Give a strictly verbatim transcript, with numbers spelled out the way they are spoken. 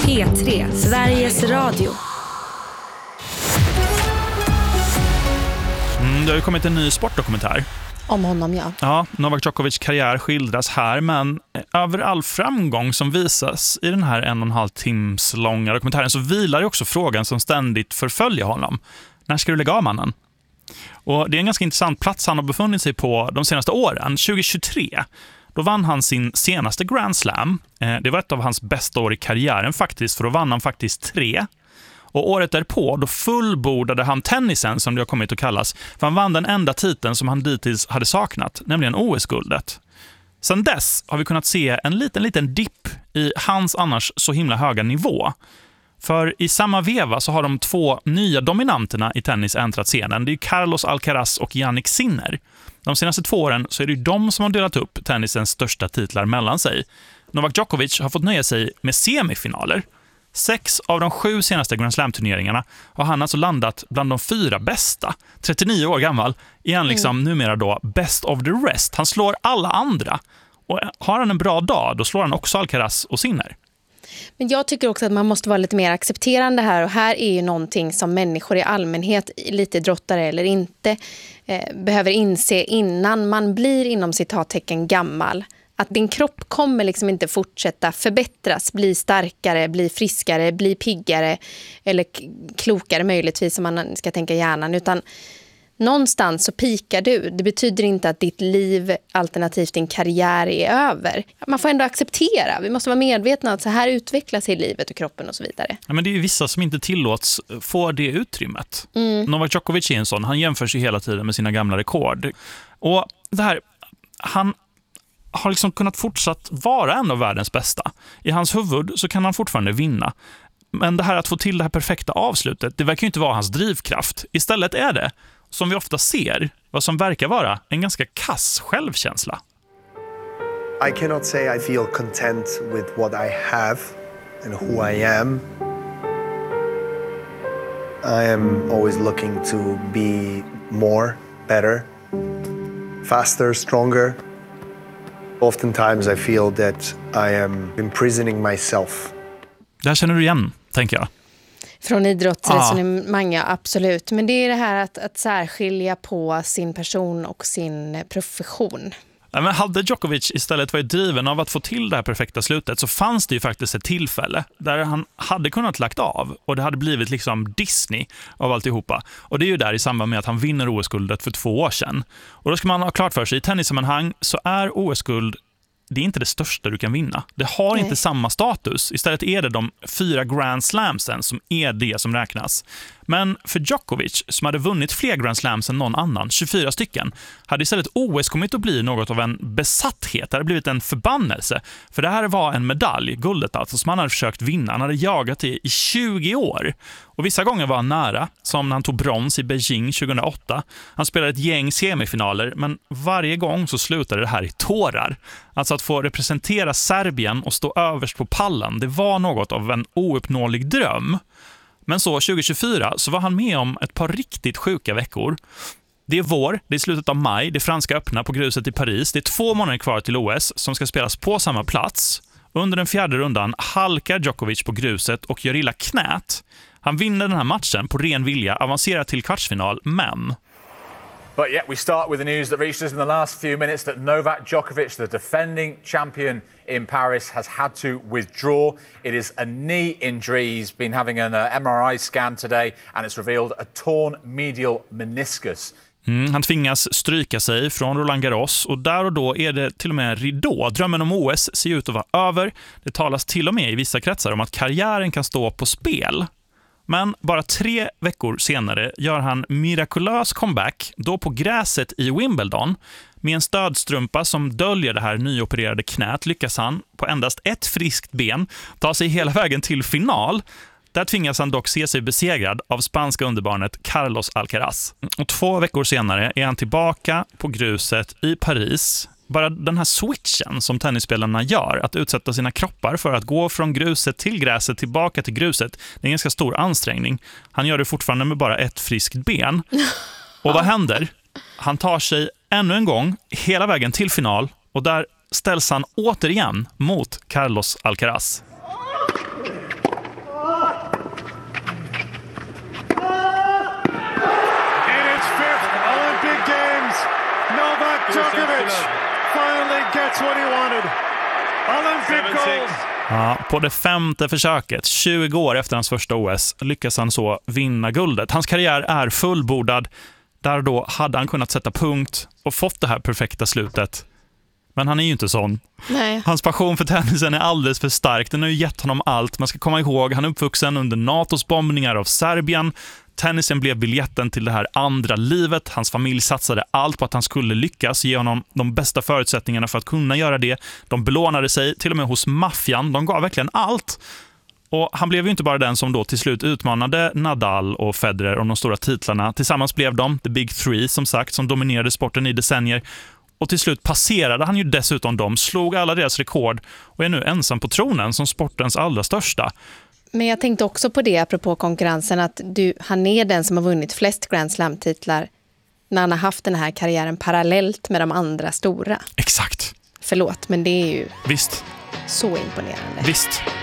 P tre, Sveriges Radio. Mm, det har ju kommit en ny sportdokumentär. Om honom, ja. Ja, Novak Djokovic karriär skildras här, men över all framgång som visas i den här en och en halv timms långa dokumentären så vilar ju också frågan som ständigt förföljer honom. När ska du lägga av mannen? Och det är en ganska intressant plats han har befunnit sig på de senaste åren. tjugo tjugotre, då vann han sin senaste Grand Slam. Det var ett av hans bästa år i karriären faktiskt, för då vann han faktiskt tre. Och året därpå, då fullbordade han tennisen, som det har kommit att kallas, för han vann den enda titeln som han dittills hade saknat, nämligen O S-guldet. Sedan dess har vi kunnat se en liten, liten dipp i hans annars så himla höga nivå. För i samma veva så har de två nya dominanterna i tennis äntrat scenen. Det är Carlos Alcaraz och Jannik Sinner. De senaste två åren så är det ju de som har delat upp tennisens största titlar mellan sig. Novak Djokovic har fått nöja sig med semifinaler. Sex av de sju senaste Grand Slam-turneringarna har han alltså landat bland de fyra bästa. trettionio år gammal är han liksom mm. numera då best of the rest. Han slår alla andra. Och har han en bra dag, då slår han också Alcaraz och Sinner. Men jag tycker också att man måste vara lite mer accepterande här. Och här är ju någonting som människor i allmänhet, lite drottare eller inte, eh, behöver inse innan man blir inom citattecken gammal. Att din kropp kommer liksom inte fortsätta förbättras, bli starkare, bli friskare, bli piggare eller k- klokare möjligtvis om man ska tänka hjärnan. Utan någonstans så pikar du. Det betyder inte att ditt liv alternativt din karriär är över. Man får ändå acceptera. Vi måste vara medvetna att så här utvecklas i livet och kroppen och så vidare. Ja, men det är ju vissa som inte tillåts få det utrymmet. Mm. Novak Djokovic är en sån. Han jämför sig hela tiden med sina gamla rekord. Och det här, han har liksom kunnat fortsatt vara en av världens bästa. I hans huvud så kan han fortfarande vinna. Men det här att få till det här perfekta avslutet, det verkar ju inte vara hans drivkraft. Istället är det, som vi ofta ser, vad som verkar vara en ganska kass självkänsla. I cannot say I feel content with what I have and who I am. I am always looking to be more, better, faster, stronger. Oftentimes I feel that I am imprisoning myself. Det här känner du igen, tänker jag. Från idrottsresonemang, ja, absolut. Men det är det här att, att särskilja på sin person och sin profession. Men hade Djokovic istället varit driven av att få till det här perfekta slutet så fanns det ju faktiskt ett tillfälle där han hade kunnat lagt av och det hade blivit liksom Disney av alltihopa. Och det är ju där i samband med att han vinner O S-guldet för två år sedan. Och då ska man ha klart för sig, i tennissammanhang så är O S-guld, det är inte det största du kan vinna. Det har Nej. inte samma status. Istället är det de fyra Grand Slamsen som är det som räknas. Men för Djokovic, som hade vunnit fler Grand Slams än någon annan, tjugofyra stycken, hade istället O S kommit att bli något av en besatthet. Det hade blivit en förbannelse. För det här var en medalj, guldet alltså, som han hade försökt vinna. Han hade jagat det i tjugo år. Och vissa gånger var han nära, som när han tog brons i Beijing tjugohundraåtta. Han spelade ett gäng semifinaler, men varje gång så slutade det här i tårar. Alltså att få representera Serbien och stå överst på pallen, det var något av en ouppnåelig dröm. Men så tjugo tjugofyra så var han med om ett par riktigt sjuka veckor. Det är vår, det är slutet av maj, det franska öppna på gruset i Paris. Det är två månader kvar till O S som ska spelas på samma plats. Under den fjärde rundan halkar Djokovic på gruset och gör illa knät. Han vinner den här matchen på ren vilja, avancerar till kvartsfinal, men... But yet we start with the news that reached us in the last few minutes that Novak Djokovic, the defending champion in Paris, has had to withdraw. It is a knee injury. He's been having an uh, M R I scan today and it's revealed a torn medial meniscus. Mm, han tvingas stryka sig från Roland Garros och där och då är det till och med en ridå. Drömmen om O S ser ut att vara över. Det talas till och med i vissa kretsar om att karriären kan stå på spel. Men bara tre veckor senare gör han mirakulös comeback, då på gräset i Wimbledon. Med en stödstrumpa som döljer det här nyopererade knät lyckas han på endast ett friskt ben ta sig hela vägen till final. Där tvingas han dock se sig besegrad av spanska underbarnet Carlos Alcaraz. Och två veckor senare är han tillbaka på gruset i Paris. Bara den här switchen som tennisspelarna gör, att utsätta sina kroppar för att gå från gruset till gräset tillbaka till gruset, det är en ganska stor ansträngning. Han gör det fortfarande med bara ett friskt ben. Och vad händer? Han tar sig ännu en gång hela vägen till final och där ställs han återigen mot Carlos Alcaraz. Djokovic finally gets what he wanted. Olympic gold. Ja, på det femte försöket, tjugo år efter hans första O S, lyckas han så vinna guldet. Hans karriär är fullbordad. Där då hade han kunnat sätta punkt och fått det här perfekta slutet. Men han är ju inte sån. Nej. Hans passion för tennisen är alldeles för stark. Den har ju gett honom allt. Man ska komma ihåg, han är uppvuxen under NATOs bombningar av Serbien. Tennisen blev biljetten till det här andra livet. Hans familj satsade allt på att han skulle lyckas, ge honom de bästa förutsättningarna för att kunna göra det. De belånade sig till och med hos maffian. De gav verkligen allt. Och han blev ju inte bara den som då till slut utmanade Nadal och Federer om de stora titlarna. Tillsammans blev de the big three, som sagt, som dominerade sporten i decennier. Och till slut passerade han ju dessutom dem, slog alla deras rekord och är nu ensam på tronen som sportens allra största. Men jag tänkte också på det, apropå konkurrensen, att du, han är den som har vunnit flest Grand Slam-titlar när han har haft den här karriären parallellt med de andra stora. Exakt. Förlåt, men det är ju Visst. så imponerande. Visst.